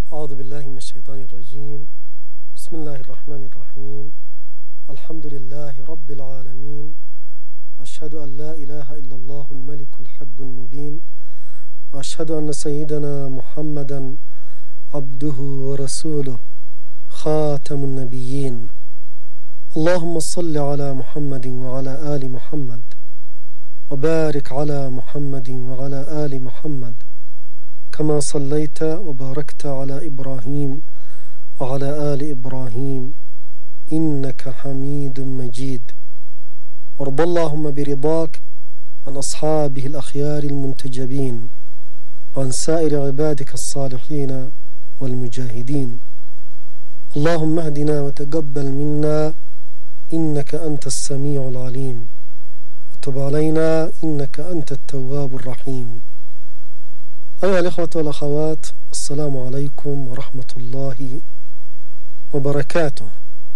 أعوذ بالله من الشيطان الرجيم. بسم الله الرحمن الرحيم. الحمد لله رب العالمين، وأشهد أن لا إله إلا الله الملك الحق المبين، وأشهد أن سيدنا محمدا عبده ورسوله خاتم النبيين. اللهم صل على محمد وعلى آل محمد، وبارك على محمد وعلى آل محمد كما صليت وباركت على إبراهيم وعلى آل إبراهيم إنك حميد مجيد. وارض اللهم برضاك عن أصحابه الأخيار المنتجبين، وعن سائر عبادك الصالحين والمجاهدين. اللهم اهدنا وتقبل منا إنك أنت السميع العليم، وتب علينا إنك أنت التواب الرحيم. أيها الإخوة والأخوات، السلام عليكم ورحمة الله وبركاته.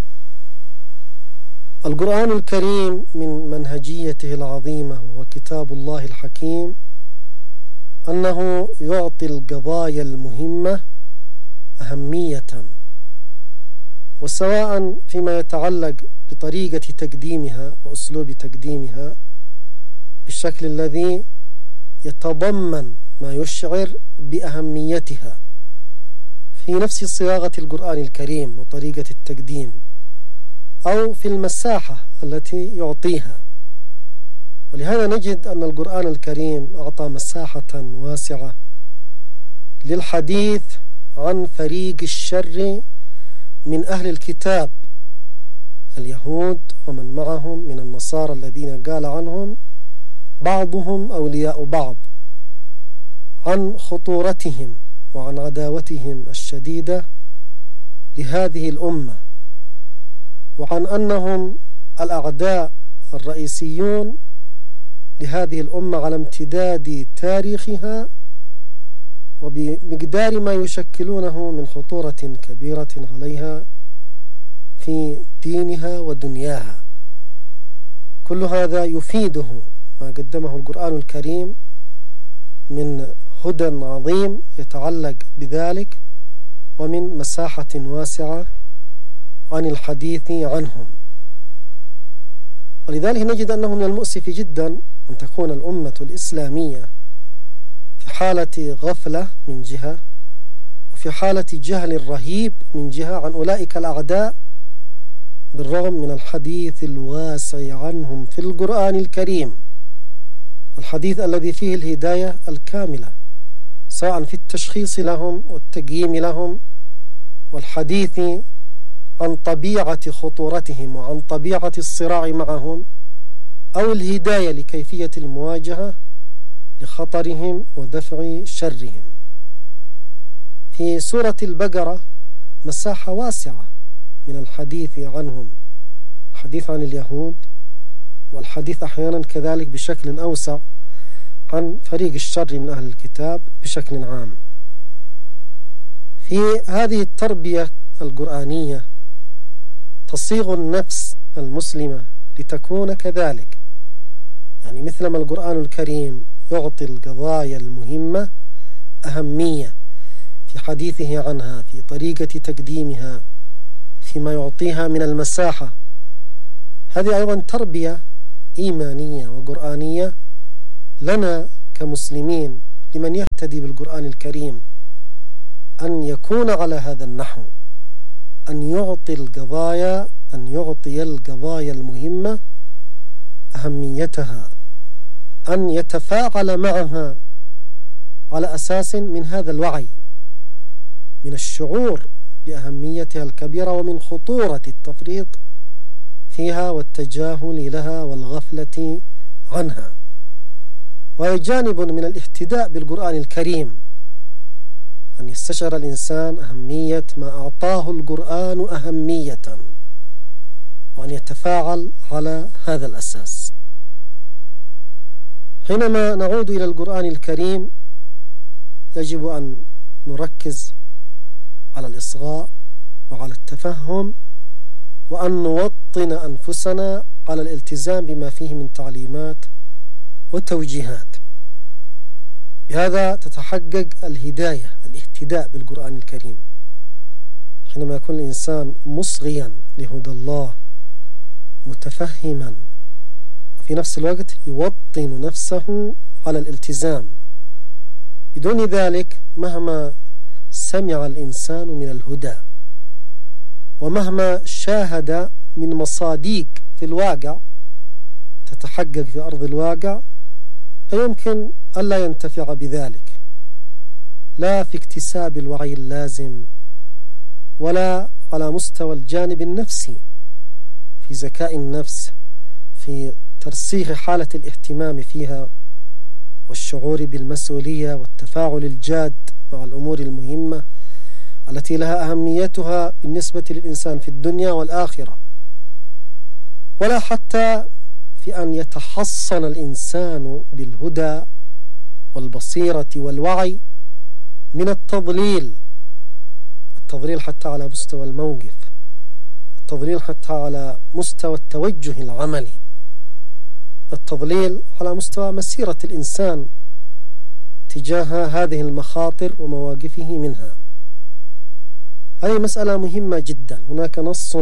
القرآن الكريم من منهجيته العظيمة وكتاب الله الحكيم أنه يعطي القضايا المهمة أهمية، وسواء فيما يتعلق بطريقة تقديمها وأسلوب تقديمها بالشكل الذي يتضمن ما يشعر بأهميتها في نفس صياغة القرآن الكريم وطريقة التقديم، أو في المساحة التي يعطيها. ولهذا نجد أن القرآن الكريم أعطى مساحة واسعة للحديث عن فريق الشر من أهل الكتاب، اليهود ومن معهم من النصارى الذين قال عنهم بعضهم أولياء بعض، عن خطورتهم وعن عداوتهم الشديدة لهذه الأمة، وعن أنهم الأعداء الرئيسيون لهذه الأمة على امتداد تاريخها، وبمقدار ما يشكلونه من خطورة كبيرة عليها في دينها ودنياها. كل هذا يفيده ما قدمه القرآن الكريم من هدى عظيم يتعلق بذلك، ومن مساحة واسعة عن الحديث عنهم. ولذلك نجد أنه من المؤسف جدا أن تكون الأمة الإسلامية في حالة غفلة من جهة، وفي حالة جهل رهيب من جهة عن أولئك الأعداء، بالرغم من الحديث الواسع عنهم في القرآن الكريم، الحديث الذي فيه الهداية الكاملة، سواء في التشخيص لهم والتقييم لهم، والحديث عن طبيعة خطورتهم وعن طبيعة الصراع معهم، أو الهداية لكيفية المواجهة لخطرهم ودفع شرهم. في سورة البقرة مساحة واسعة من الحديث عنهم، الحديث عن اليهود، والحديث أحيانا كذلك بشكل أوسع عن فريق الشر من أهل الكتاب بشكل عام. في هذه التربية القرآنية تصيغ النفس المسلمة لتكون كذلك، يعني مثلما القرآن الكريم يعطي القضايا المهمة أهمية في حديثه عنها، في طريقة تقديمها، فيما يعطيها من المساحة. هذه أيضا تربية إيمانية وقرآنية لنا كمسلمين، لمن يهتدي بالقرآن الكريم، أن يكون على هذا النحو، أن يعطي القضايا المهمة أهميتها، أن يتفاعل معها على أساس من هذا الوعي، من الشعور بأهميتها الكبيرة ومن خطورة التفريط فيها والتجاهل لها والغفلة عنها. وهي جانب من الاهتداء بالقرآن الكريم، أن يستشعر الإنسان أهمية ما أعطاه القرآن أهمية، وأن يتفاعل على هذا الأساس. حينما نعود إلى القرآن الكريم يجب أن نركز على الإصغاء وعلى التفهم، وأن نوطن أنفسنا على الالتزام بما فيه من تعليمات وتوجيهات. بهذا تتحقق الهداية، الاهتداء الاقتداء بالقرآن الكريم. حينما يكون الإنسان مصغيا لهدى الله متفهما وفي نفس الوقت يوطن نفسه على الالتزام، بدون ذلك مهما سمع الإنسان من الهدى ومهما شاهد من مصادق في الواقع تتحقق في أرض الواقع فيمكن ألا ينتفع بذلك، لا في اكتساب الوعي اللازم ولا على مستوى الجانب النفسي في ذكاء النفس، في ترسيخ حالة الاهتمام فيها والشعور بالمسؤولية والتفاعل الجاد مع الأمور المهمة التي لها أهميتها بالنسبة للإنسان في الدنيا والآخرة، ولا حتى في أن يتحصن الإنسان بالهدى والبصيرة والوعي من التضليل حتى على مستوى الموقف، التضليل حتى على مستوى التوجه العملي، التضليل على مستوى مسيرة الإنسان تجاه هذه المخاطر ومواقفه منها. هذه مسألة مهمة جدا. هناك نص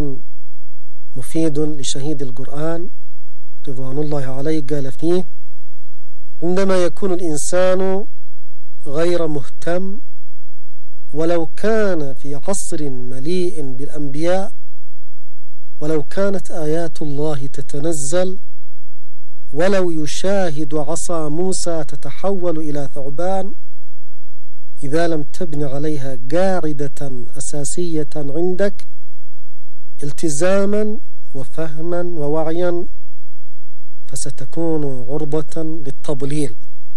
مفيد لشهيد القرآن رضوان الله عليه قال فيه: عندما يكون الإنسان غير مهتم ولو كان في عصر مليء بالأنبياء، ولو كانت آيات الله تتنزل، ولو يشاهد عصا موسى تتحول إلى ثعبان، إذا لم تبن عليها قاعدة أساسية عندك التزاما وفهما ووعيا فستكون عرضة للتضليل.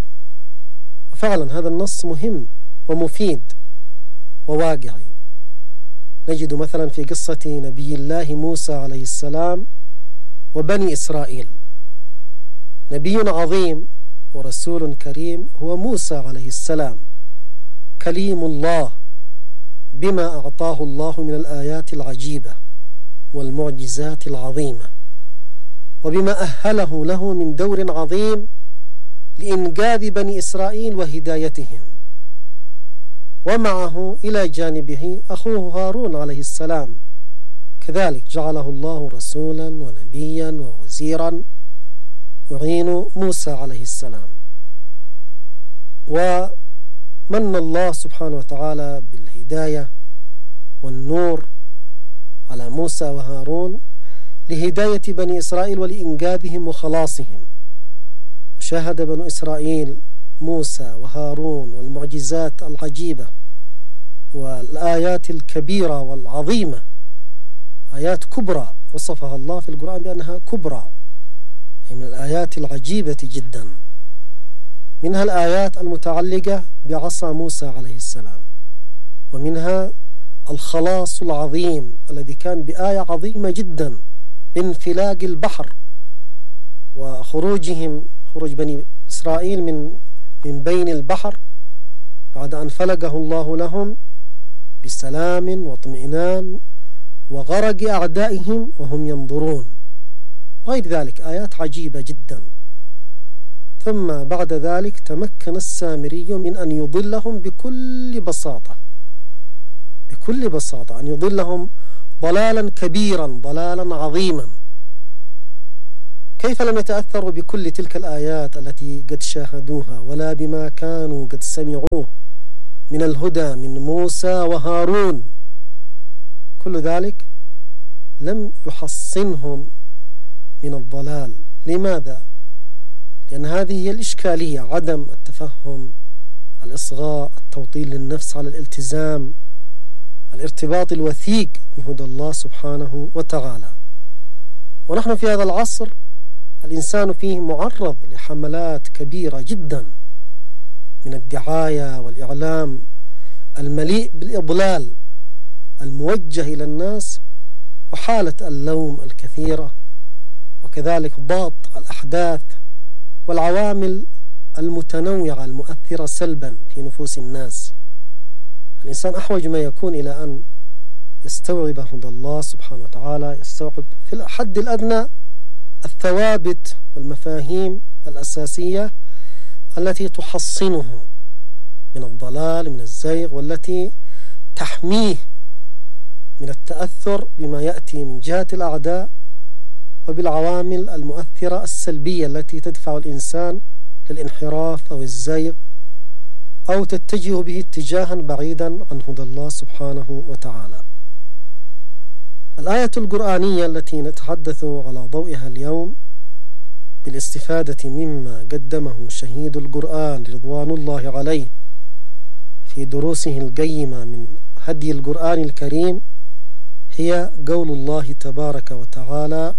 وفعلا هذا النص مهم ومفيد وواقعي. نجد مثلا في قصة نبي الله موسى عليه السلام وبني إسرائيل، نبي عظيم ورسول كريم هو موسى عليه السلام، كليم الله بما أعطاه الله من الآيات العجيبة والمعجزات العظيمة، وبما أهله له من دور عظيم لإنقاذ بني إسرائيل وهدايتهم. ومعه إلى جانبه أخوه هارون عليه السلام، كذلك جعله الله رسولا ونبيا ووزيرا يعين موسى عليه السلام. ومن الله سبحانه وتعالى بالهداية والنور على موسى وهارون لهداية بني إسرائيل ولإنقاذهم وخلاصهم. شاهد بنو إسرائيل موسى وهارون والمعجزات العجيبة والآيات الكبيرة والعظيمة، آيات كبرى وصفها الله في القرآن بأنها كبرى، من الآيات العجيبة جدا، منها الآيات المتعلقة بعصا موسى عليه السلام، ومنها الخلاص العظيم الذي كان بآية عظيمة جدا بانفلاق البحر وخروجهم، خروج بني إسرائيل من بين البحر بعد أن فلقه الله لهم بسلام واطمئنان وغرق أعدائهم وهم ينظرون، وغير ذلك آيات عجيبة جدا. ثم بعد ذلك تمكن السامري من أن يضلهم بكل بساطة أن يضلهم ضلالا كبيرا، ضلالا عظيما. كيف لم يتأثروا بكل تلك الآيات التي قد شاهدوها ولا بما كانوا قد سمعوه من الهدى من موسى وهارون؟ كل ذلك لم يحصنهم من الضلال. لماذا؟ لأن هذه هي الإشكالية، عدم التفهم، الإصغاء، التوطين للنفس على الالتزام، الارتباط الوثيق بهدى الله سبحانه وتعالى. ونحن في هذا العصر الإنسان فيه معرض لحملات كبيرة جدا من الدعاية والإعلام المليء بالإضلال الموجه إلى الناس، وحالة اللوم الكثيرة، وكذلك ضغط الأحداث والعوامل المتنوعة المؤثرة سلبا في نفوس الناس. الإنسان أحوج ما يكون إلى أن يستوعب هدى الله سبحانه وتعالى، يستوعب في الحد الأدنى الثوابت والمفاهيم الأساسية التي تحصنه من الضلال من الزيغ، والتي تحميه من التأثر بما يأتي من جهة الأعداء وبالعوامل المؤثرة السلبية التي تدفع الإنسان للانحراف أو الزيغ أو تتجه به اتجاها بعيدا عن هدى الله سبحانه وتعالى. الآية القرآنية التي نتحدث على ضوئها اليوم بالاستفادة مما قدمه شهيد القرآن رضوان الله عليه في دروسه القيمة من هدي القرآن الكريم هي قول الله تبارك وتعالى: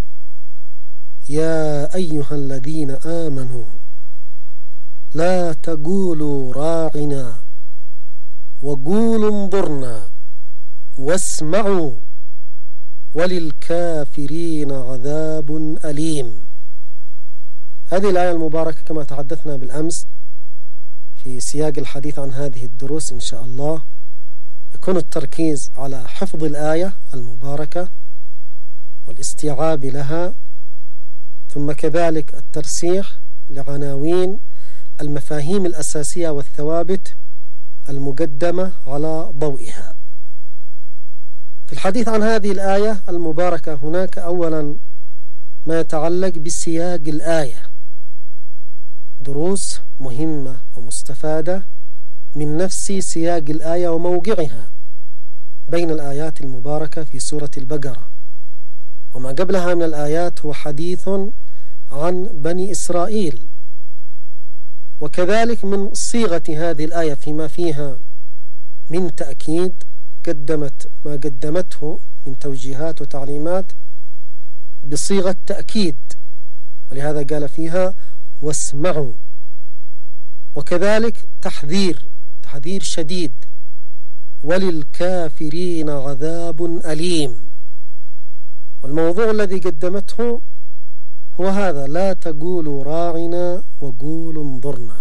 يا أيها الذين آمنوا لا تقولوا راعنا وقولوا انظرنا واسمعوا وللكافرين عذاب أليم. هذه الآية المباركة كما تحدثنا بالأمس في سياق الحديث عن هذه الدروس إن شاء الله يكون التركيز على حفظ الآية المباركة والاستيعاب لها، ثم كذلك الترسيخ لعناوين المفاهيم الأساسية والثوابت المقدمة على ضوئها. في الحديث عن هذه الآية المباركة هناك أولا ما يتعلق بسياق الآية، دروس مهمة ومستفادة من نفس سياق الآية وموقعها بين الآيات المباركة في سورة البقرة، وما قبلها من الآيات هو حديث عن بني إسرائيل. وكذلك من صيغة هذه الآية فيما فيها من تأكيد قدمت ما قدمته من توجيهات وتعليمات بصيغة تأكيد، ولهذا قال فيها واسمعوا. وكذلك تحذير شديد، وللكافرين عذاب أليم. والموضوع الذي قدمته هو هذا: لا تقولوا راعنا وقولوا انظرنا.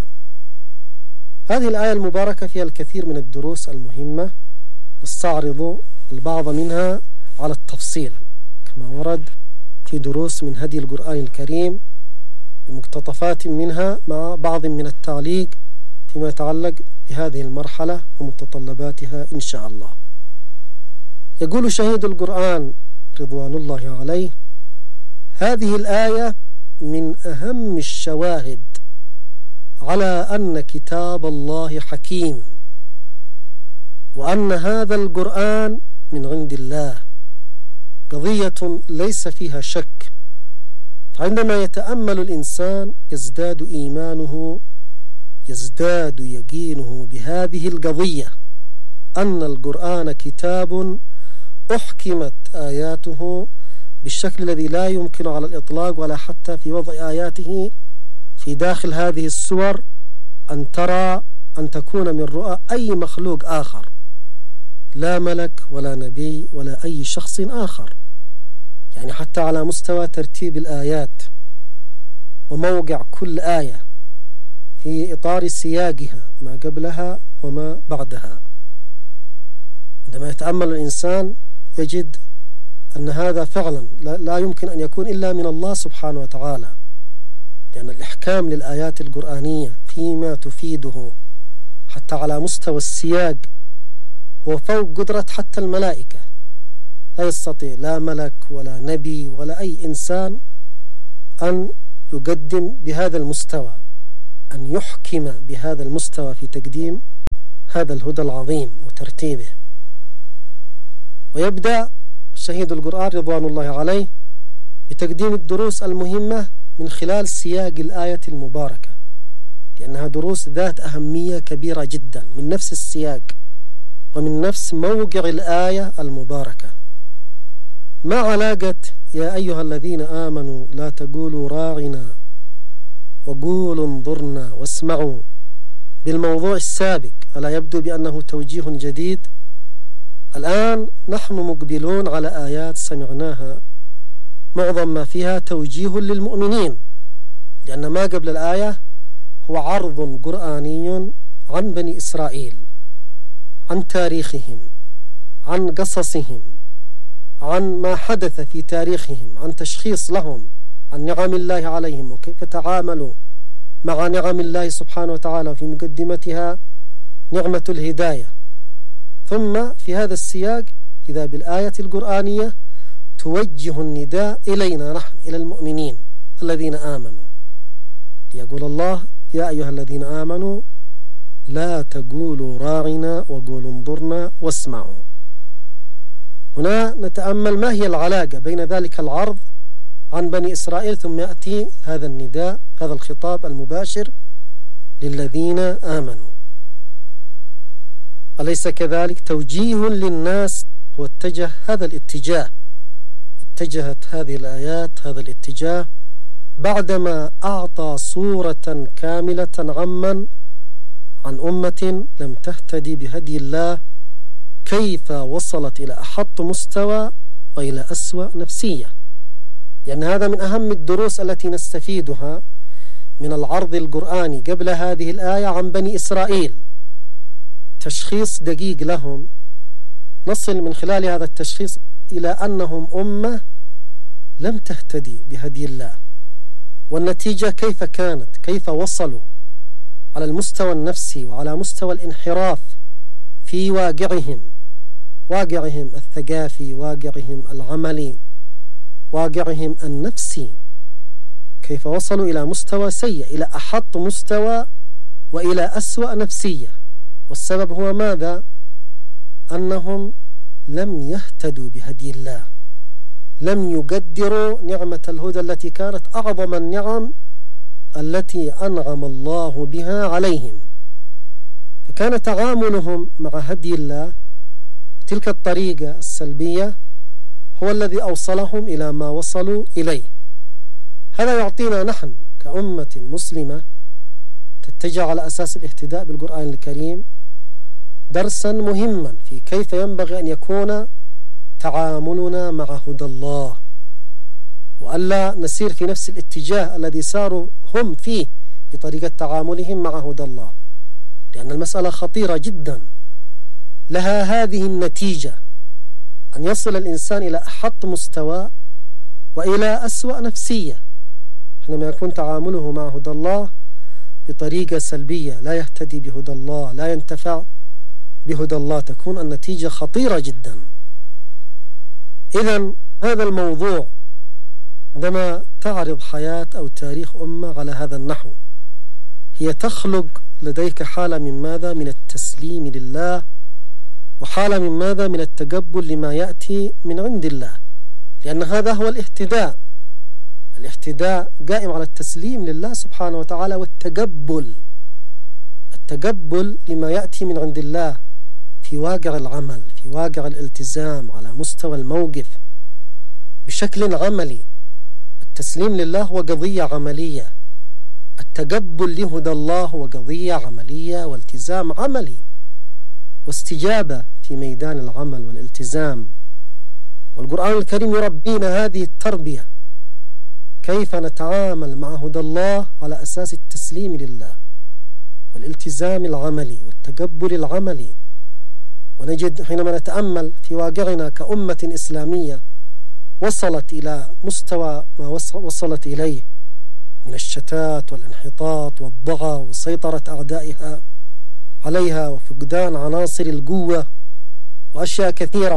هذه الآية المباركة فيها الكثير من الدروس المهمة، نستعرض البعض منها على التفصيل كما ورد في دروس من هدي القرآن الكريم بمقتطفات منها مع بعض من التعليق فيما يتعلق بهذه المرحلة ومتطلباتها إن شاء الله. يقول شهيد القرآن رضوان الله عليه: هذه الآية من أهم الشواهد على أن كتاب الله حكيم، وأن هذا القرآن من عند الله، قضية ليس فيها شك. فعندما يتأمل الإنسان يزداد إيمانه، يزداد يقينه بهذه القضية، أن القرآن كتاب أحكمت آياته بالشكل الذي لا يمكن على الإطلاق ولا حتى في وضع آياته في داخل هذه السور أن تكون من رؤى أي مخلوق آخر، لا ملك ولا نبي ولا أي شخص آخر. يعني حتى على مستوى ترتيب الآيات وموقع كل آية في إطار سياقها ما قبلها وما بعدها. عندما يتأمل الإنسان يجد أن هذا فعلا لا يمكن أن يكون إلا من الله سبحانه وتعالى، لأن الإحكام للآيات القرآنية فيما تفيده حتى على مستوى السياق هو فوق قدرة حتى الملائكة. لا يستطيع لا ملك ولا نبي ولا أي إنسان أن يقدم بهذا المستوى، أن يحكم بهذا المستوى في تقديم هذا الهدى العظيم وترتيبه. ويبدأ شهيد القرآن رضوان الله عليه بتقديم الدروس المهمة من خلال سياق الآية المباركة، لأنها دروس ذات أهمية كبيرة جدا من نفس السياق ومن نفس موقع الآية المباركة. ما علاقة يا أيها الذين آمنوا لا تقولوا راعنا وقولوا انظرنا واسمعوا بالموضوع السابق؟ ألا يبدو بأنه توجيه جديد؟ الآن نحن مقبلون على آيات سمعناها معظم ما فيها توجيه للمؤمنين، لأن ما قبل الآية هو عرض قرآني عن بني إسرائيل، عن تاريخهم، عن قصصهم، عن ما حدث في تاريخهم، عن تشخيص لهم عن نعم الله عليهم وكيف تعاملوا مع نعم الله سبحانه وتعالى. في مقدمتها نعمة الهداية. ثم في هذا السياق إذا بالآية القرآنية توجه النداء إلينا نحن، إلى المؤمنين الذين آمنوا، يقول الله: يا أيها الذين آمنوا لا تقولوا راعنا وقولوا انظرنا واسمعوا. هنا نتأمل ما هي العلاقة بين ذلك العرض عن بني إسرائيل ثم يأتي هذا النداء، هذا الخطاب المباشر للذين آمنوا. أليس كذلك؟ توجيه للناس هو اتجه هذا الاتجاه، اتجهت هذه الآيات هذا الاتجاه بعدما أعطى صورة كاملة عمن عن أمة لم تهتدي بهدي الله، كيف وصلت إلى أحط مستوى وإلى أسوأ نفسية. لأن هذا من أهم الدروس التي نستفيدها من العرض القرآني قبل هذه الآية عن بني إسرائيل، تشخيص دقيق لهم، نصل من خلال هذا التشخيص إلى أنهم أمة لم تهتدي بهدي الله، والنتيجة كيف كانت، كيف وصلوا على المستوى النفسي وعلى مستوى الانحراف في واقعهم الثقافي، واقعهم العملي، واقعهم النفسي، كيف وصلوا إلى مستوى سيء، إلى أحط مستوى وإلى أسوأ نفسية. والسبب هو ماذا؟ أنهم لم يهتدوا بهدي الله، لم يقدروا نعمة الهدى التي كانت أعظم النعم التي أنعم الله بها عليهم. فكان تعاملهم مع هدي الله تلك الطريقة السلبية هو الذي أوصلهم إلى ما وصلوا إليه. هذا يعطينا نحن كأمة مسلمة تتجه على أساس الاهتداء بالقرآن الكريم درسا مهما في كيف ينبغي أن يكون تعاملنا مع هدى الله، وألا نسير في نفس الاتجاه الذي ساروا هم فيه في طريقة تعاملهم مع هدى الله، لأن المسألة خطيرة جدا، لها هذه النتيجة أن يصل الإنسان إلى أحط مستوى وإلى أسوأ نفسية حينما يكون تعامله مع هدى الله بطريقة سلبية، لا يهتدي بهدى الله، لا ينتفع بهدى الله، تكون النتيجة خطيرة جدا. إذن هذا الموضوع عندما تعرض حياة أو تاريخ أمة على هذا النحو هي تخلق لديك حالة من ماذا؟ من التسليم لله، وحالة من ماذا؟ من التقبل لما يأتي من عند الله، لأن هذا هو الاهتداء. الاهتداء قائم على التسليم لله سبحانه وتعالى والتقبل، التقبل لما يأتي من عند الله في واقع العمل، في واقع الالتزام، على مستوى الموقف بشكل عملي. التسليم لله هو قضية عملية، التقبل لهدى الله هو قضية عملية والتزام عملي واستجابة في ميدان العمل والالتزام. والقرآن الكريم يربينا هذه التربية، كيف نتعامل مع هدى الله على أساس التسليم لله والالتزام العملي والتقبل العملي. ونجد حينما نتأمل في واقعنا كأمة إسلامية وصلت إلى مستوى ما وصلت إليه من الشتات والانحطاط والضغى وسيطرة أعدائها عليها وفقدان عناصر القوة وأشياء كثيرة،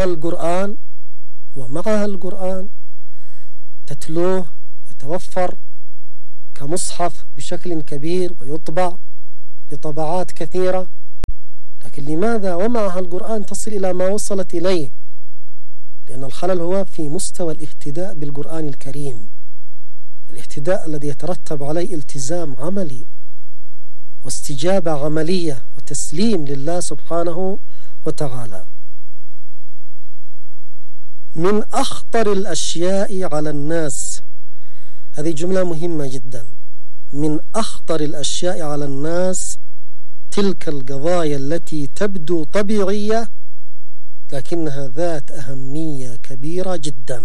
ومعها القرآن تتلوه، يتوفر كمصحف بشكل كبير ويطبع بطبعات كثيرة، لكن لماذا ومعها القرآن تصل إلى ما وصلت إليه؟ لأن الخلل هو في مستوى الاهتداء بالقرآن الكريم، الاهتداء الذي يترتب عليه التزام عملي واستجابة عملية وتسليم لله سبحانه وتعالى. من أخطر الأشياء على الناس، هذه جملة مهمة جدا، من أخطر الأشياء على الناس تلك القضايا التي تبدو طبيعية لكنها ذات أهمية كبيرة جدا.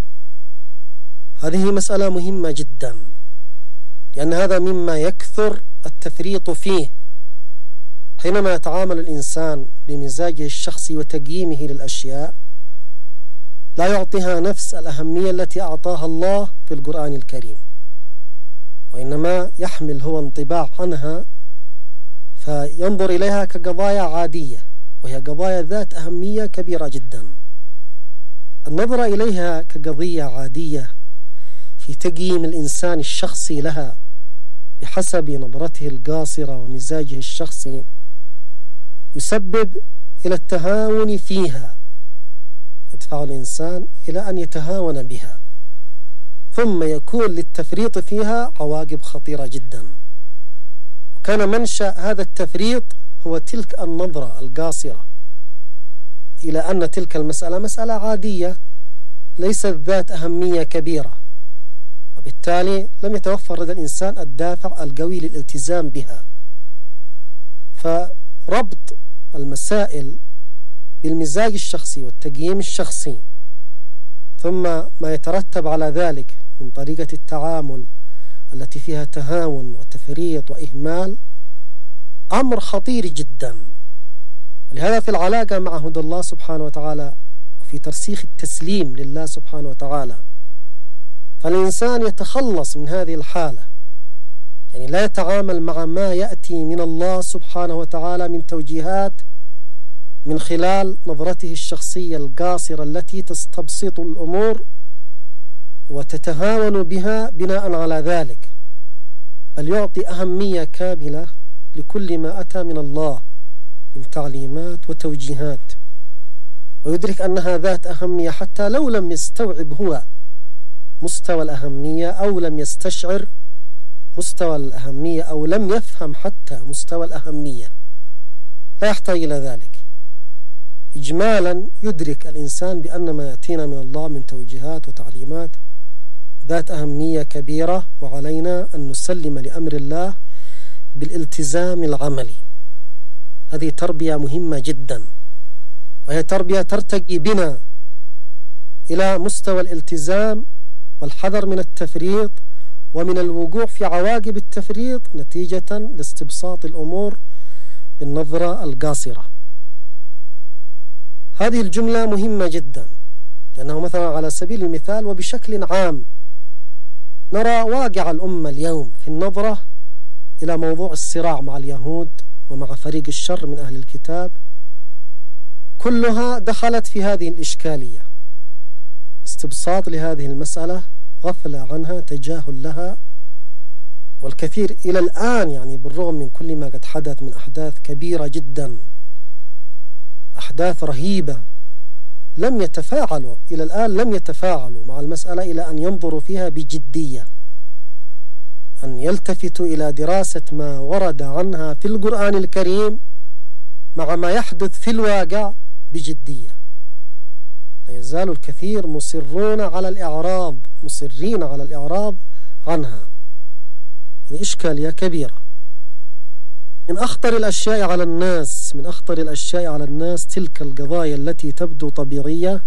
هذه مسألة مهمة جدا، لأن هذا مما يكثر التفريط فيه حينما يتعامل الإنسان بمزاجه الشخصي وتقييمه للأشياء، لا يعطيها نفس الأهمية التي أعطاها الله في القرآن الكريم، وإنما يحمل هو انطباع عنها فينظر إليها كقضايا عادية، وهي قضايا ذات أهمية كبيرة جدا. النظرة إليها كقضية عادية في تقييم الإنسان الشخصي لها بحسب نظرته القاصرة ومزاجه الشخصي يسبب إلى التهاون فيها، يدفع الإنسان إلى أن يتهاون بها، ثم يكون للتفريط فيها عواقب خطيرة جدا. وكان منشأ هذا التفريط هو تلك النظرة القاصرة إلى أن تلك المسألة مسألة عادية ليست ذات أهمية كبيرة، وبالتالي لم يتوفر لدى الإنسان الدافع القوي للالتزام بها. فربط المسائل بالمزاج الشخصي والتقييم الشخصي ثم ما يترتب على ذلك من طريقة التعامل التي فيها تهاون وتفريط وإهمال أمر خطير جدا. ولهذا في العلاقة مع هدى الله سبحانه وتعالى وفي ترسيخ التسليم لله سبحانه وتعالى، فالإنسان يتخلص من هذه الحالة، يعني لا يتعامل مع ما يأتي من الله سبحانه وتعالى من توجيهات من خلال نظرته الشخصية القاصرة التي تستبسط الأمور وتتهاون بها بناء على ذلك، بل يعطي أهمية كاملة لكل ما أتى من الله من تعليمات وتوجيهات، ويدرك أنها ذات أهمية حتى لو لم يستوعب هو مستوى الأهمية أو لم يستشعر مستوى الأهمية أو لم يفهم حتى مستوى الأهمية، لا يحتاج إلى ذلك. إجمالا يدرك الإنسان بأن ما يأتينا من الله من توجيهات وتعليمات ذات أهمية كبيرة، وعلينا أن نسلم لأمر الله بالالتزام العملي. هذه تربية مهمة جدا، وهي تربية ترتقي بنا إلى مستوى الالتزام والحذر من التفريط ومن الوقوع في عواقب التفريط نتيجة لاستبساط الأمور بالنظرة القاصرة. هذه الجملة مهمة جدا، لأنه مثلا على سبيل المثال وبشكل عام نرى واقع الأمة اليوم في النظرة إلى موضوع الصراع مع اليهود ومع فريق الشر من أهل الكتاب، كلها دخلت في هذه الإشكالية، استبساط لهذه المسألة، غفلة عنها، تجاهل لها. والكثير إلى الآن يعني بالرغم من كل ما قد حدث من أحداث كبيرة جدا، أحداث رهيبة، لم يتفاعلوا إلى الآن، لم يتفاعلوا مع المسألة إلى أن ينظروا فيها بجدية، أن يلتفتوا إلى دراسة ما ورد عنها في القرآن الكريم مع ما يحدث في الواقع بجدية. لا يزال الكثير مصرين على الإعراض عنها. يعني إشكالية كبيرة. من أخطر الأشياء على الناس تلك القضايا التي تبدو طبيعية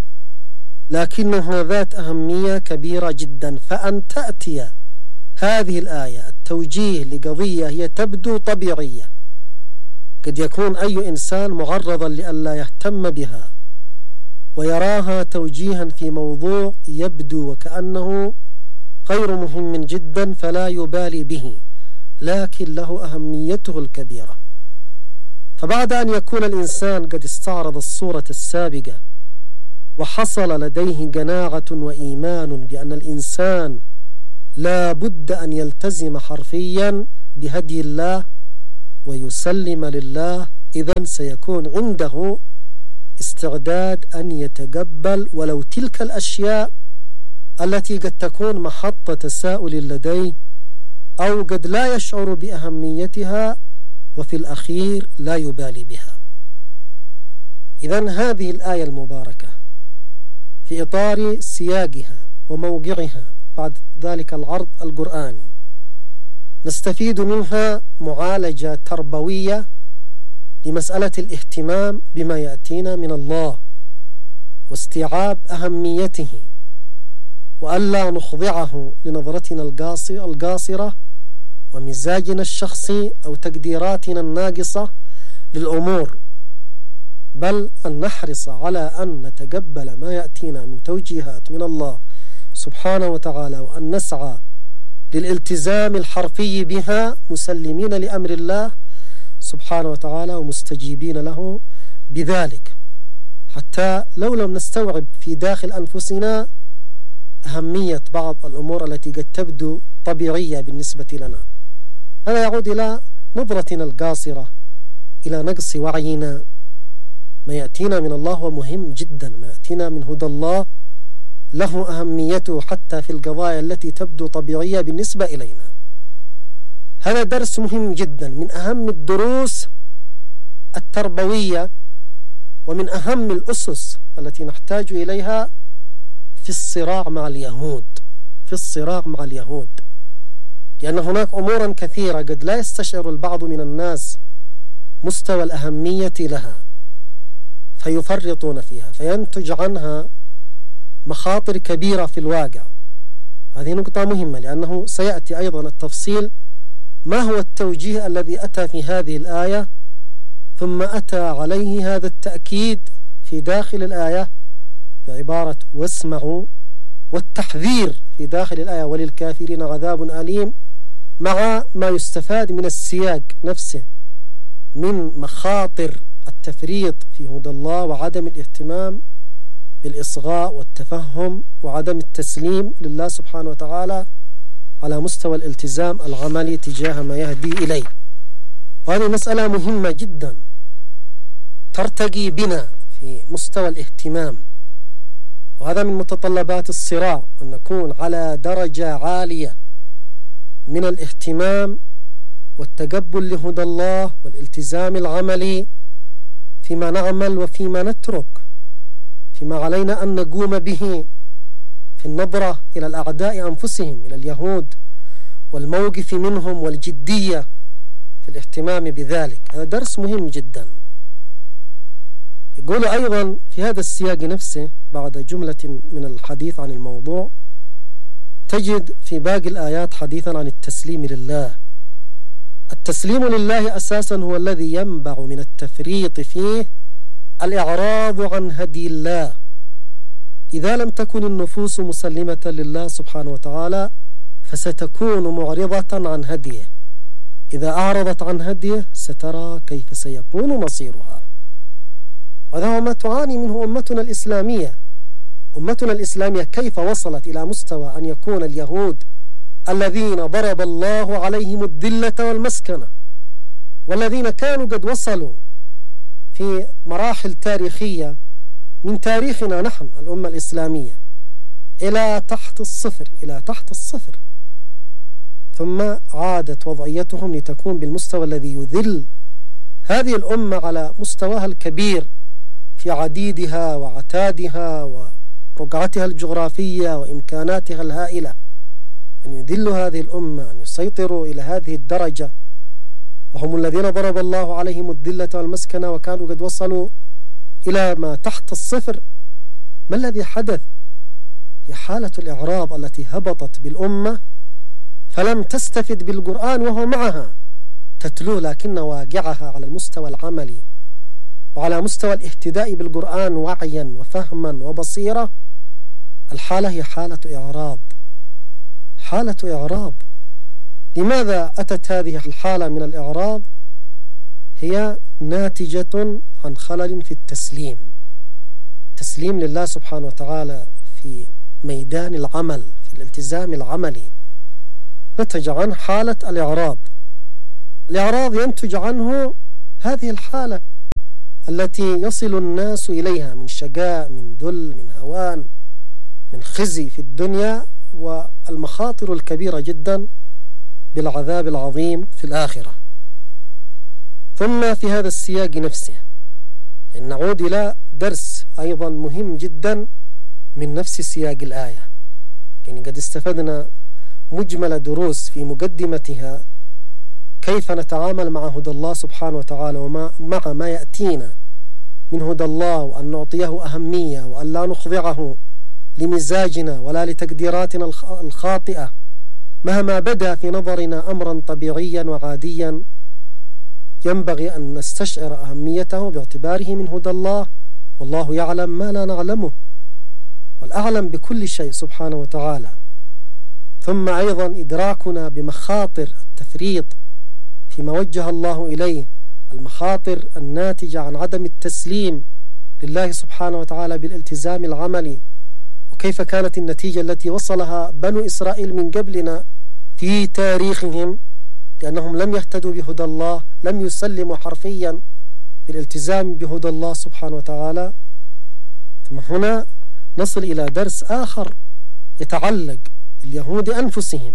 لكنها ذات أهمية كبيرة جدا. فأن تأتي هذه الآية التوجيه لقضية هي تبدو طبيعية، قد يكون أي إنسان معرضا لألا يهتم بها ويراها توجيها في موضوع يبدو وكأنه غير مهم جدا فلا يبالي به، لكن له أهميته الكبيرة. فبعد أن يكون الإنسان قد استعرض الصورة السابقة وحصل لديه قناعة وإيمان بأن الإنسان لا بد أن يلتزم حرفيا بهدي الله ويسلم لله، إذن سيكون عنده استعداد أن يتقبل ولو تلك الأشياء التي قد تكون محط تساؤل لديه أو قد لا يشعر بأهميتها وفي الأخير لا يبالي بها. إذن هذه الآية المباركة في إطار سياقها وموقعها بعد ذلك العرض القرآني نستفيد منها معالجة تربوية لمسألة الاهتمام بما يأتينا من الله واستيعاب أهميته، وألا نخضعه لنظرتنا القاصرة ومزاجنا الشخصي أو تقديراتنا الناقصة للأمور، بل أن نحرص على أن نتقبل ما يأتينا من توجيهات من الله سبحانه وتعالى، وأن نسعى للالتزام الحرفي بها مسلمين لأمر الله سبحانه وتعالى ومستجيبين له بذلك، حتى لو لم نستوعب في داخل أنفسنا أهمية بعض الأمور التي قد تبدو طبيعية بالنسبة لنا. هذا يعود إلى نظرتنا القاصرة، إلى نقص وعينا. ما يأتينا من الله هو مهم جدا، ما يأتينا من هدى الله له أهميته حتى في القضايا التي تبدو طبيعية بالنسبة إلينا. هذا درس مهم جدا، من أهم الدروس التربوية ومن أهم الأسس التي نحتاج إليها في الصراع مع اليهود، في الصراع مع اليهود، لأن هناك أمورا كثيرة قد لا يستشعر البعض من الناس مستوى الأهمية لها فيفرطون فيها، فينتج عنها مخاطر كبيرة في الواقع. هذه نقطة مهمة، لأنه سيأتي أيضا التفصيل ما هو التوجيه الذي أتى في هذه الآية، ثم أتى عليه هذا التأكيد في داخل الآية بعبارة واسمعوا، والتحذير في داخل الآية وللكافرين عذاب أليم، مع ما يستفاد من السياق نفسه من مخاطر التفريط في هدى الله وعدم الاهتمام بالإصغاء والتفهم وعدم التسليم لله سبحانه وتعالى على مستوى الالتزام العملي تجاه ما يهدي إليه. وهذه مسألة مهمة جدا ترتقي بنا في مستوى الاهتمام، وهذا من متطلبات الصراع، أن نكون على درجة عالية من الاهتمام والتقبل لهدى الله والالتزام العملي فيما نعمل وفيما نترك، فيما علينا أن نقوم به في النظرة إلى الأعداء أنفسهم، إلى اليهود، والموقف منهم والجدية في الاهتمام بذلك. هذا درس مهم جدا. يقول أيضا في هذا السياق نفسه بعد جملة من الحديث عن الموضوع، تجد في باقي الآيات حديثا عن التسليم لله. التسليم لله أساسا هو الذي ينبع من التفريط فيه الإعراض عن هدي الله. إذا لم تكن النفوس مسلمة لله سبحانه وتعالى فستكون معرضة عن هديه، إذا أعرضت عن هديه سترى كيف سيكون مصيرها. وهذا هو ما تعاني منه أمتنا الإسلامية. أمتنا الإسلامية كيف وصلت إلى مستوى أن يكون اليهود الذين ضرب الله عليهم الذلة والمسكنة، والذين كانوا قد وصلوا في مراحل تاريخية من تاريخنا نحن الأمة الإسلامية إلى تحت الصفر، إلى تحت الصفر، ثم عادت وضعيتهم لتكون بالمستوى الذي يذل هذه الأمة على مستواها الكبير في عديدها وعتادها ورقعتها الجغرافية وإمكاناتها الهائلة، أن يذلوا هذه الأمة، أن يسيطروا إلى هذه الدرجة، وهم الذين ضرب الله عليهم الذلة والمسكنة وكانوا قد وصلوا إلى ما تحت الصفر. ما الذي حدث؟ هي حالة الإعراض التي هبطت بالأمة فلم تستفد بالقرآن وهو معها تتلوه، لكن واقعها على المستوى العملي وعلى مستوى الاهتداء بالقرآن وعيا وفهما وبصيرة، الحالة هي حالة إعراض، حالة إعراض. لماذا أتت هذه الحالة من الإعراض؟ هي ناتجة عن خلل في التسليم، تسليم لله سبحانه وتعالى في ميدان العمل، في الالتزام العملي، نتج عن حالة الإعراض. الإعراض ينتج عنه هذه الحالة التي يصل الناس إليها من شقاء، من ذل، من هوان، من خزي في الدنيا، والمخاطر الكبيرة جدا بالعذاب العظيم في الآخرة. ثم في هذا السياق نفسه إن نعود إلى درس أيضا مهم جدا من نفس سياق الآية، يعني قد استفدنا مجمل دروس في مقدمتها كيف نتعامل مع هدى الله سبحانه وتعالى ومع ما يأتينا من هدى الله، وأن نعطيه أهمية وأن لا نخضعه لمزاجنا ولا لتقديراتنا الخاطئة، مهما بدا في نظرنا أمرا طبيعيا وعاديا ينبغي أن نستشعر أهميته باعتباره من هدى الله، والله يعلم ما لا نعلمه، والأعلم بكل شيء سبحانه وتعالى. ثم أيضا إدراكنا بمخاطر التفريط فيما وجه الله إليه المخاطر الناتجة عن عدم التسليم لله سبحانه وتعالى بالالتزام العملي، وكيف كانت النتيجة التي وصلها بنو إسرائيل من قبلنا في تاريخهم، لأنهم لم يهتدوا بهدى الله، لم يسلموا حرفيا بالالتزام بهدى الله سبحانه وتعالى. ثم هنا نصل إلى درس آخر يتعلق باليهود أنفسهم.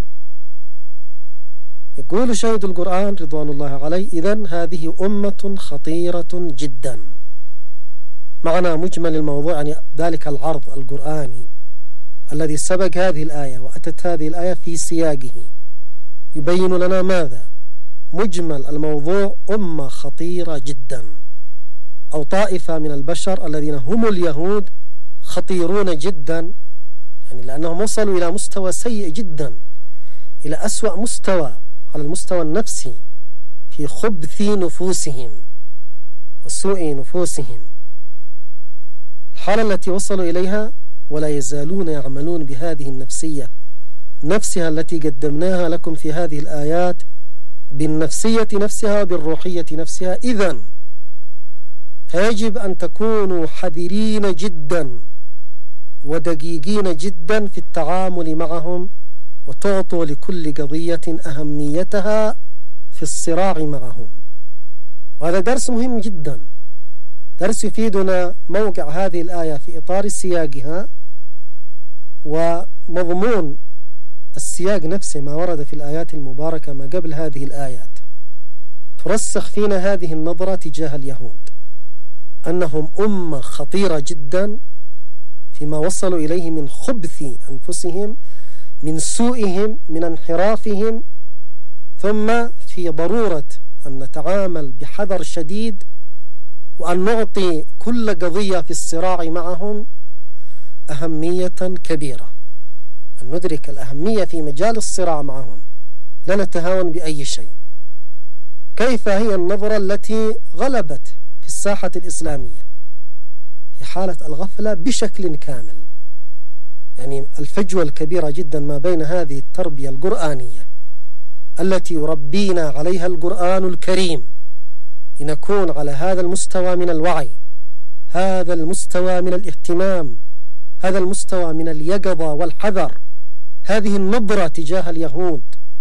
يقول شاهد القرآن رضوان الله عليه: إذن هذه أمة خطيرة جدا. معنى مجمل الموضوع يعني ذلك العرض القرآني الذي سبق هذه الآية، وأتت هذه الآية في سياقه يبين لنا ماذا؟ مجمل الموضوع أمة خطيرة جدا، أو طائفة من البشر الذين هم اليهود خطيرون جدا، يعني لأنهم وصلوا إلى مستوى سيء جدا، إلى أسوأ مستوى على المستوى النفسي في خبث نفوسهم وسوء نفوسهم، الحالة التي وصلوا إليها، ولا يزالون يعملون بهذه النفسية نفسها التي قدمناها لكم في هذه الآيات، بالنفسية نفسها وبالروحية نفسها. إذن فيجب أن تكونوا حذرين جدا ودقيقين جدا في التعامل معهم، وتعطوا لكل قضية أهميتها في الصراع معهم. وهذا درس مهم جدا، درس يفيدنا موقع هذه الآية في إطار سياقها ومضمون السياق نفسه، ما ورد في الآيات المباركة ما قبل هذه الآيات. ترسخ فينا هذه النظرة تجاه اليهود أنهم أمة خطيرة جدا فيما وصلوا إليه من خبث أنفسهم، من سوءهم، من انحرافهم، ثم في ضرورة أن نتعامل بحذر شديد، وأن نعطي كل قضية في الصراع معهم أهمية كبيرة، أن ندرك الأهمية في مجال الصراع معهم، لا نتهاون بأي شيء. كيف هي النظرة التي غلبت في الساحة الإسلامية في حالة الغفلة بشكل كامل؟ يعني الفجوة الكبيرة جدا ما بين هذه التربية القرآنية التي يربينا عليها القرآن الكريم لنكون على هذا المستوى من الوعي، هذا المستوى من الاهتمام، هذا المستوى من اليقظة والحذر، هذه النظرة تجاه اليهود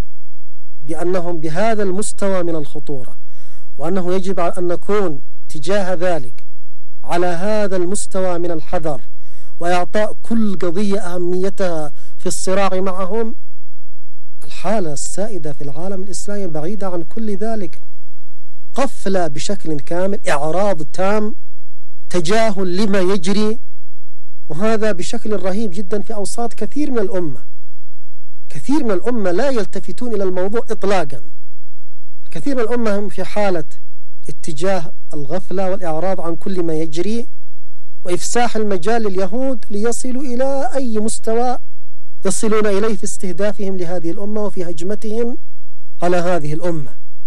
بأنهم بهذا المستوى من الخطورة، وأنه يجب أن نكون تجاه ذلك على هذا المستوى من الحذر، وإعطاء كل قضية أهميتها في الصراع معهم. الحالة السائدة في العالم الإسلامي بعيدة عن كل ذلك، غفلة بشكل كامل، إعراض تام، تجاهل لما يجري، وهذا بشكل رهيب جدا في أوساط كثير من الأمة. كثير من الأمة لا يلتفتون إلى الموضوع إطلاقا، كثير من الأمة هم في حالة اتجاه الغفلة والإعراض عن كل ما يجري، وإفساح المجال لليهود ليصلوا إلى أي مستوى يصلون إليه في استهدافهم لهذه الأمة وفي هجمتهم على هذه الأمة،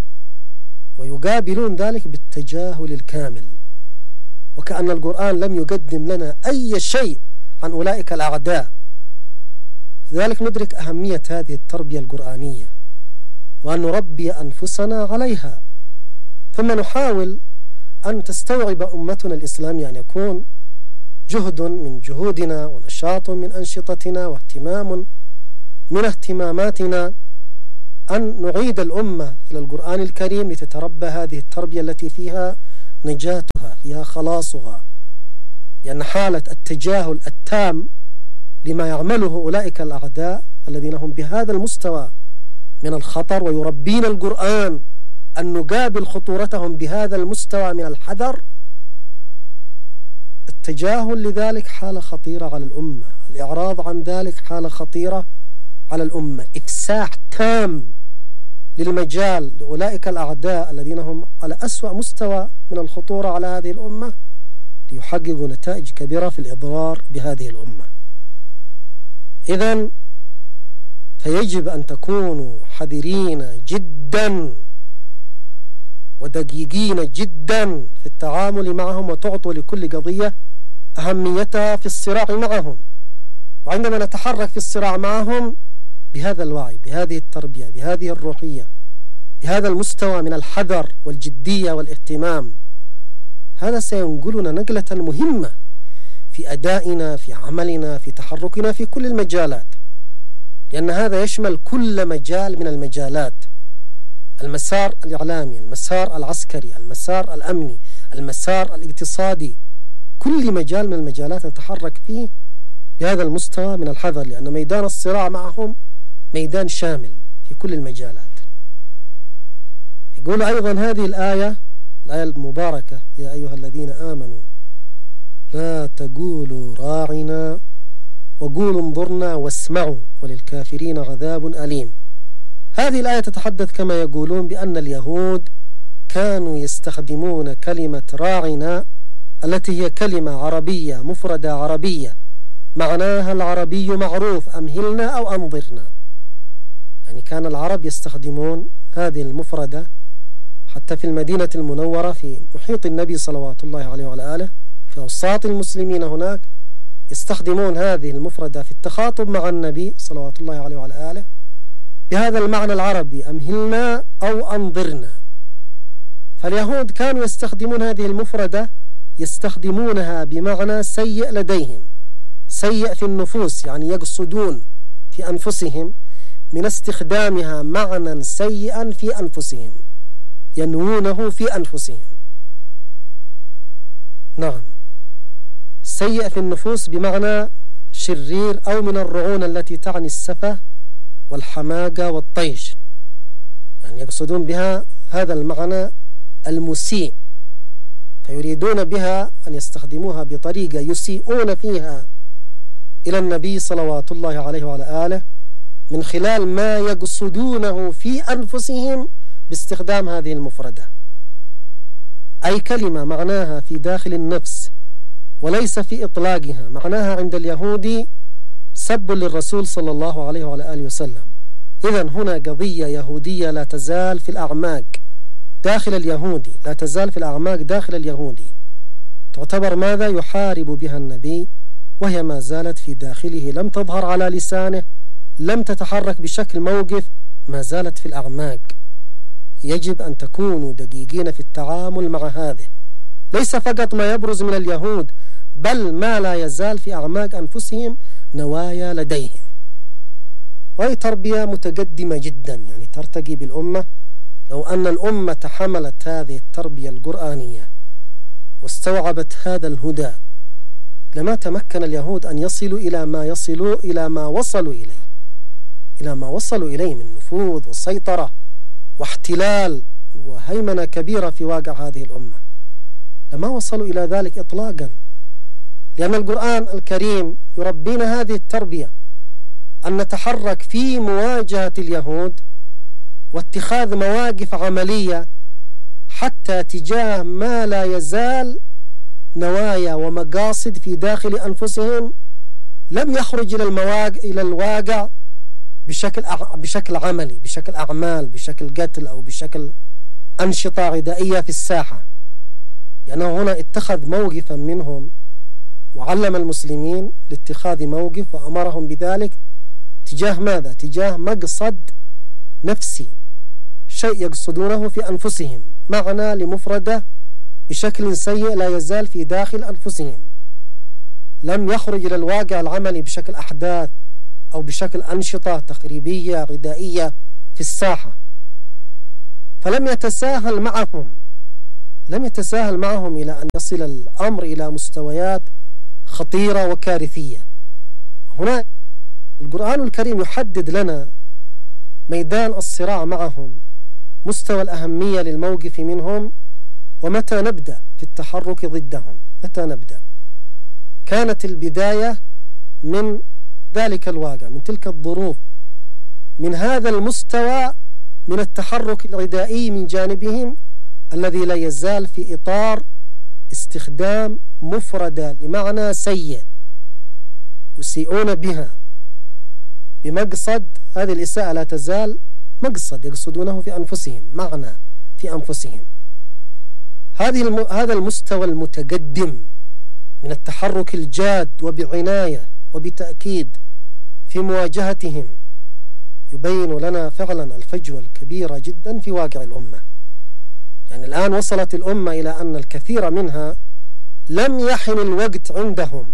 ويقابلون ذلك بالتجاهل الكامل، وكأن القرآن لم يقدم لنا أي شيء عن أولئك الأعداء. لذلك ندرك أهمية هذه التربية القرآنية، وأن نربي أنفسنا عليها، ثم نحاول أن تستوعب أمتنا الإسلامية، أن يكون جهد من جهودنا ونشاط من أنشطتنا واهتمام من اهتماماتنا أن نعيد الأمة إلى القرآن الكريم لتتربى هذه التربية التي فيها نجاتها، فيها خلاصها. لأن حالة التجاهل التام لما يعمله أولئك الأعداء الذين هم بهذا المستوى من الخطر، ويربين القرآن أن نقابل خطورتهم بهذا المستوى من الحذر، التجاهل لذلك حالة خطيرة على الأمة، الإعراض عن ذلك حالة خطيرة على الأمة، إفساح تام للمجال لأولئك الأعداء الذين هم على أسوأ مستوى من الخطورة على هذه الأمة، ليحققوا نتائج كبيرة في الإضرار بهذه الأمة. إذن فيجب أن تكونوا حذرين جدا ودقيقين جدا في التعامل معهم، وتعطوا لكل قضية أهميتها في الصراع معهم. وعندما نتحرك في الصراع معهم بهذا الوعي، بهذه التربية، بهذه الروحية، بهذا المستوى من الحذر والجدية والاهتمام، هذا سينقلنا نقلة مهمة في أدائنا، في عملنا، في تحركنا في كل المجالات، لأن هذا يشمل كل مجال من المجالات: المسار الإعلامي، المسار العسكري، المسار الأمني، المسار الاقتصادي. كل مجال من المجالات نتحرك فيه بهذا المستوى من الحذر، لأن ميدان الصراع معهم ميدان شامل في كل المجالات. يقول أيضا هذه الآية المباركة: يا أيها الذين آمنوا لا تقولوا راعنا وقولوا انظرنا واسمعوا وللكافرين عذاب أليم. هذه الآية تتحدث كما يقولون بأن اليهود كانوا يستخدمون كلمة راعنا التي هي كلمة عربية مفردة عربية معناها العربي معروف: أمهلنا أو أنظرنا. يعني كان العرب يستخدمون هذه المفردة حتى في المدينة المنورة في محيط النبي صلوات الله عليه وعلى آله، في أوساط المسلمين هناك يستخدمون هذه المفردة في التخاطب مع النبي صلوات الله عليه وعلى آله بهذا المعنى العربي: أمهلنا أو أنظرنا. فاليهود كانوا يستخدمون هذه المفردة، يستخدمونها بمعنى سيء لديهم، سيء في النفوس، يعني يقصدون في أنفسهم من استخدامها معنى سيئا في أنفسهم، ينوونه في أنفسهم. نعم، سيء في النفوس بمعنى شرير، أو من الرعونة التي تعني السفة والحماقة والطيش، يعني يقصدون بها هذا المعنى المسيء، فيريدون بها أن يستخدموها بطريقة يسيئون فيها إلى النبي صلوات الله عليه وعلى آله من خلال ما يقصدونه في أنفسهم باستخدام هذه المفردة، أي كلمة معناها في داخل النفس وليس في إطلاقها. معناها عند اليهود سب للرسول صلى الله عليه وعلى آله وسلم. إذن هنا قضية يهودية لا تزال في الأعماق داخل اليهودي، لا تزال في الأعماق داخل اليهودي، تعتبر ماذا؟ يحارب بها النبي، وهي ما زالت في داخله، لم تظهر على لسانه، لم تتحرك بشكل موقف، ما زالت في الأعماق. يجب أن تكونوا دقيقين في التعامل مع هذه، ليس فقط ما يبرز من اليهود، بل ما لا يزال في أعماق أنفسهم نوايا لديهم. وهي تربية متقدمة جدا، يعني ترتقي بالأمة. لو أن الأمة تحملت هذه التربية القرآنية واستوعبت هذا الهدى لما تمكن اليهود أن يصلوا إلى ما وصلوا إليه من نفوذ وسيطرة واحتلال وهيمنة كبيرة في واقع هذه الأمة. لما وصلوا إلى ذلك إطلاقا، لأن القرآن الكريم يربينا هذه التربية، أن نتحرك في مواجهة اليهود واتخاذ مواقف عملية حتى تجاه ما لا يزال نوايا ومقاصد في داخل أنفسهم لم يخرج إلى الواقع بشكل عملي، بشكل أعمال، بشكل قتل أو بشكل أنشطة عدائية في الساحة. لأنه هنا اتخذ موقفا منهم وعلم المسلمين لاتخاذ موقف وأمرهم بذلك تجاه ماذا؟ تجاه مقصد نفسي، شيء يقصدونه في أنفسهم، معنى لمفردة بشكل سيء لا يزال في داخل أنفسهم، لم يخرج إلى الواقع العملي بشكل أحداث أو بشكل أنشطة تخريبية عدائية في الساحة. فلم يتساهل معهم إلى أن يصل الأمر إلى مستويات خطيرة وكارثية. هنا القرآن الكريم يحدد لنا ميدان الصراع معهم، مستوى الأهمية للموقف منهم، ومتى نبدأ في التحرك ضدهم، متى نبدأ. كانت البداية من ذلك الواقع، من تلك الظروف، من هذا المستوى من التحرك العدائي من جانبهم الذي لا يزال في إطار استخدام مفردة لمعنى سيء يسيئون بها بمقصد، هذه الإساءة لا تزال مقصد يقصدونه في أنفسهم، معنى في أنفسهم. هذا المستوى المتقدم من التحرك الجاد وبعناية وبتأكيد في مواجهتهم يبين لنا فعلا الفجوة الكبيرة جدا في واقع الأمة. يعني الآن وصلت الأمة إلى أن الكثير منها لم يحن الوقت عندهم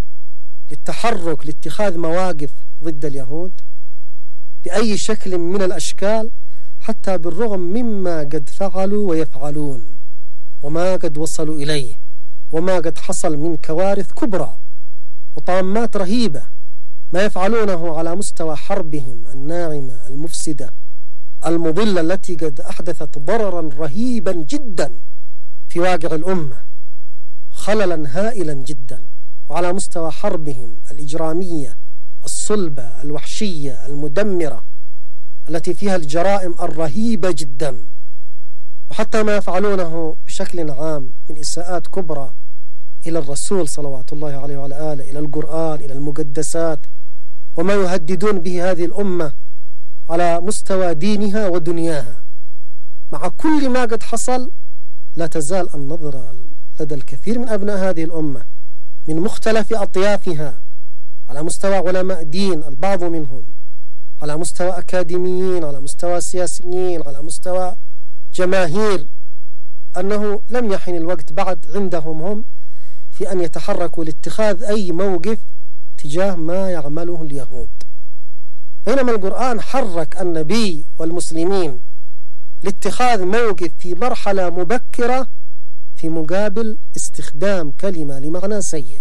للتحرك لاتخاذ مواقف ضد اليهود بأي شكل من الأشكال، حتى بالرغم مما قد فعلوا ويفعلون وما قد وصلوا إليه وما قد حصل من كوارث كبرى وطامات رهيبة، ما يفعلونه على مستوى حربهم الناعمة المفسدة المضلة التي قد أحدثت ضررا رهيبا جدا في واقع الأمة، خللا هائلا جدا، وعلى مستوى حربهم الإجرامية الصلبة الوحشية المدمرة التي فيها الجرائم الرهيبة جدا، وحتى ما يفعلونه بشكل عام من إساءات كبرى إلى الرسول صلوات الله عليه وعلى آله، إلى القرآن، إلى المقدسات، وما يهددون به هذه الأمة على مستوى دينها ودنياها. مع كل ما قد حصل لا تزال النظرة لدى الكثير من أبناء هذه الأمة من مختلف أطيافها، على مستوى علماء دين البعض منهم، على مستوى أكاديميين، على مستوى سياسيين، على مستوى جماهير، أنه لم يحن الوقت بعد عندهم هم في أن يتحركوا لاتخاذ أي موقف تجاه ما يعمله اليهود، بينما القرآن حرك النبي والمسلمين لاتخاذ موقف في مرحلة مبكرة في مقابل استخدام كلمة لمعنى سيء.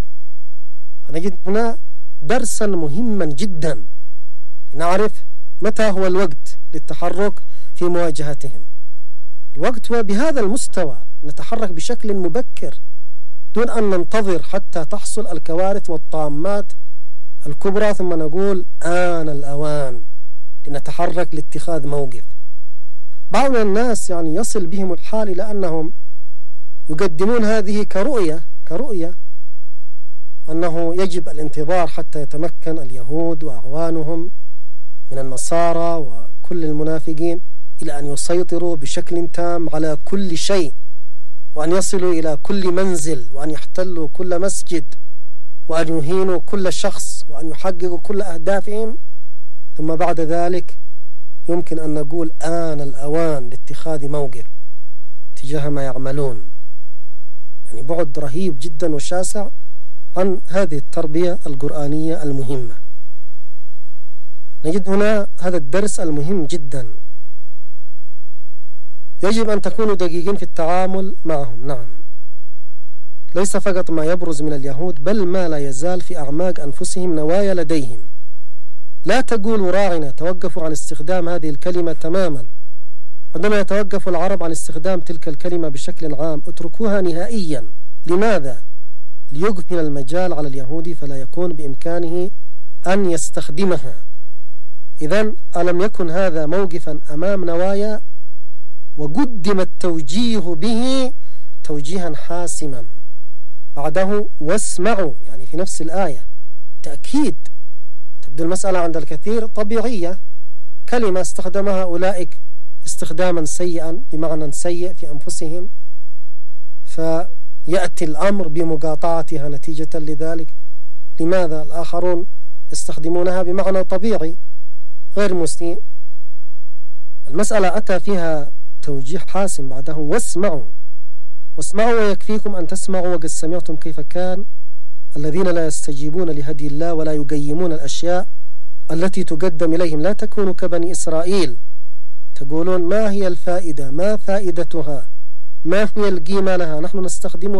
فنجد هنا درسا مهما جدا لنعرف متى هو الوقت للتحرك في مواجهتهم. الوقت هو بهذا المستوى، نتحرك بشكل مبكر دون أن ننتظر حتى تحصل الكوارث والطامات الكبرى ثم نقول آن الأوان لنتحرك لاتخاذ موقف. بعض الناس يعني يصل بهم الحال إلى أنهم يقدمون هذه كرؤية أنه يجب الانتظار حتى يتمكن اليهود وأعوانهم من النصارى وكل المنافقين إلى أن يسيطروا بشكل تام على كل شيء، وأن يصلوا إلى كل منزل، وأن يحتلوا كل مسجد، وأن يهينوا كل شخص، وأن يحققوا كل أهدافهم، ثم بعد ذلك يمكن أن نقول آن الأوان لاتخاذ موقف تجاه ما يعملون. يعني بعد رهيب جدا وشاسع عن هذه التربية القرآنية المهمة. نجد هنا هذا الدرس المهم جدا، يجب أن تكونوا دقيقين في التعامل معهم. نعم، ليس فقط ما يبرز من اليهود، بل ما لا يزال في أعماق أنفسهم نوايا لديهم. لا تقولوا راعنا، توقفوا عن استخدام هذه الكلمة تماما. عندما يتوقف العرب عن استخدام تلك الكلمة بشكل عام اتركوها نهائيا. لماذا؟ ليقفل المجال على اليهودي فلا يكون بإمكانه أن يستخدمها. إذن ألم يكن هذا موقفا أمام نوايا، وقدم التوجيه به توجيها حاسما بعده واسمعوا، يعني في نفس الآية تأكيد. تبدو المسألة عند الكثير طبيعية، كلمة استخدمها أولئك استخداما سيئا بمعنى سيء في أنفسهم، فيأتي الأمر بمقاطعتها نتيجة لذلك. لماذا الآخرون يستخدمونها بمعنى طبيعي غير مسيء؟ المسألة أتى فيها توجيه حاسم بعده واسمعوا. واسمعوا ويكفيكم أن تسمعوا وقد سمعتم كيف كان الذين لا يستجيبون لهدي الله ولا يقيمون الأشياء التي تقدم إليهم. لا تكونوا كبني إسرائيل تقولون ما هي الفائدة، ما فائدتها، ما هي القيمة لها، نحن نستخدمها